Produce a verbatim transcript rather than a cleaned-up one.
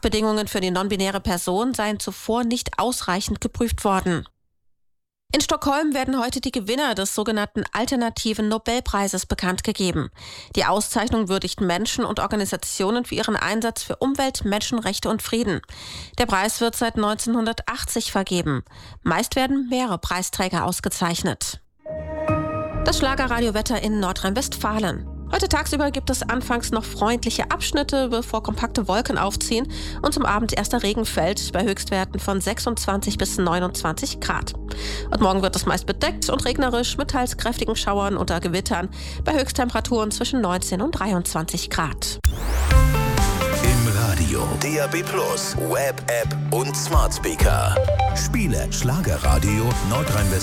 Sprachbedingungen für die non-binäre Person seien zuvor nicht ausreichend geprüft worden. In Stockholm werden heute die Gewinner des sogenannten Alternativen Nobelpreises bekannt gegeben. Die Auszeichnung würdigt Menschen und Organisationen für ihren Einsatz für Umwelt, Menschenrechte und Frieden. Der Preis wird seit neunzehnhundertachtzig vergeben. Meist werden mehrere Preisträger ausgezeichnet. Das Schlagerradiowetter in Nordrhein-Westfalen. Heute tagsüber gibt es anfangs noch freundliche Abschnitte, bevor kompakte Wolken aufziehen und zum Abend erster Regen fällt, bei Höchstwerten von sechsundzwanzig bis neunundzwanzig Grad. Und morgen wird es meist bedeckt und regnerisch mit teils kräftigen Schauern oder Gewittern, bei Höchsttemperaturen zwischen neunzehn und dreiundzwanzig Grad. Im Radio, D A B Plus, Web-App und Smart Speaker. Spiele Schlagerradio Nordrhein-Westfalen.